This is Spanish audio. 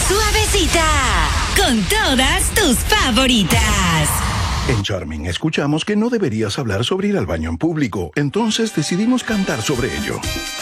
Suavecita, con todas tus favoritas. En Charming escuchamos que no deberías hablar sobre ir al baño en público, entonces decidimos cantar sobre ello.